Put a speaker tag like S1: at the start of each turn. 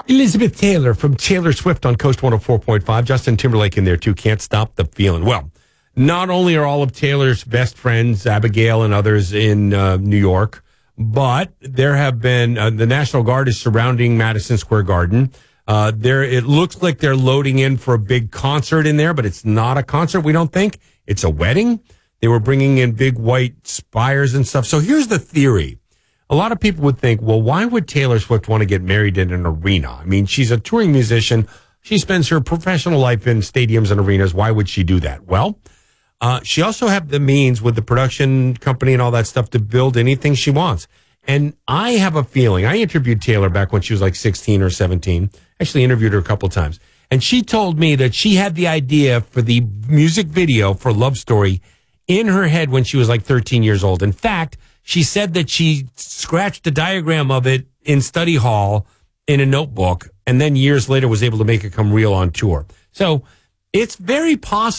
S1: Elizabeth Taylor from Taylor Swift on Coast 104.5. Justin Timberlake in there, too. Can't stop the feeling. Well, not only are all of Taylor's best friends, Abigail and others, in New York, but there have been the National Guard is surrounding Madison Square Garden. It looks like they're loading in for a big concert in there, but it's not a concert, we don't think. It's a wedding. They were bringing in big white spires and stuff. So here's the theory. A lot of people would think, well, why would Taylor Swift want to get married in an arena? I mean, she's a touring musician. She spends her professional life in stadiums and arenas. Why would she do that? Well, she also have the means with the production company and all that stuff to build anything she wants. And I have a feeling, I interviewed Taylor back when she was like 16 or 17. Actually interviewed her a couple of times. And she told me that she had the idea for the music video for Love Story in her head when she was like 13 years old. In fact, she said that she scratched a diagram of it in study hall in a notebook, and then years later was able to make it come real on tour. So it's very possible